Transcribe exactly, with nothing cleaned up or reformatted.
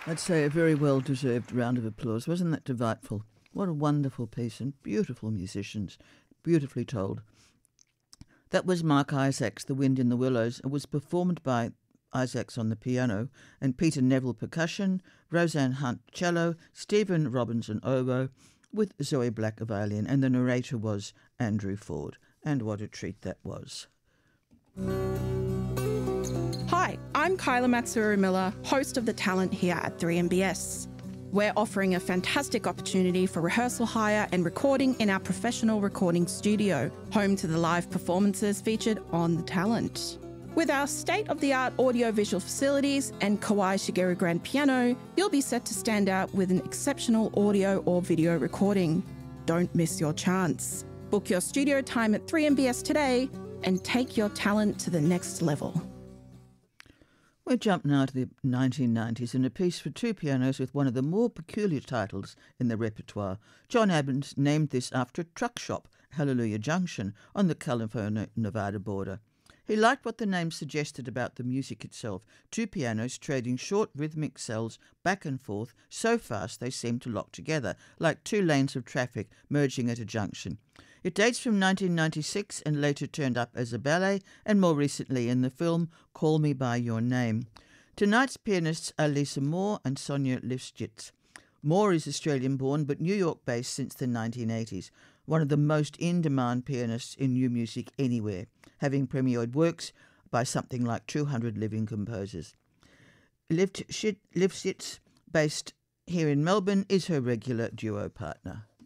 I'd say a very well-deserved round of applause. Wasn't that delightful? What a wonderful piece and beautiful musicians, beautifully told. That was Mark Isaacs, The Wind in the Willows. It was performed by Isaacs on the piano and Peter Neville percussion, Roseanne Hunt cello, Stephen Robinson oboe, with Zoe Black violin, and the narrator was Andrew Ford. And what a treat that was. Hi, I'm Kyla Matsuru-Miller, host of The Talent here at three M B S. We're offering a fantastic opportunity for rehearsal hire and recording in our professional recording studio, home to the live performances featured on The Talent. With our state-of-the-art audio-visual facilities and Kawai Shigeru grand piano, you'll be set to stand out with an exceptional audio or video recording. Don't miss your chance. Book your studio time at three M B S today and take your talent to the next level. We jump now to the nineteen nineties and a piece for two pianos with one of the more peculiar titles in the repertoire. John Adams named this after a truck shop, Hallelujah Junction, on the California-Nevada border. He liked what the name suggested about the music itself, two pianos trading short rhythmic cells back and forth so fast they seemed to lock together, like two lanes of traffic merging at a junction. It dates from nineteen ninety-six and later turned up as a ballet and more recently in the film Call Me By Your Name. Tonight's pianists are Lisa Moore and Sonia Lifshitz. Moore is Australian-born but New York-based since the nineteen eighties, one of the most in-demand pianists in new music anywhere, having premiered works by something like two hundred living composers. Lifshitz, based here in Melbourne, is her regular duo partner.